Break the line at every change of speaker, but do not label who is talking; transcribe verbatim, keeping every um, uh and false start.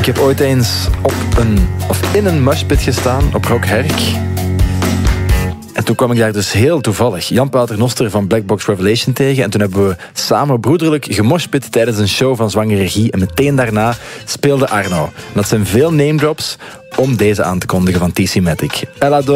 Ik heb ooit eens op een, of in een moshpit gestaan op Rockherk. En toen kwam ik daar dus heel toevallig Jan Paternoster van Black Box Revelation tegen. En toen hebben we samen broederlijk gemoshpit tijdens een show van Zwangere Regie. En meteen daarna speelde Arno. En dat zijn veel name drops om deze aan te kondigen van T C Matic. Elle adore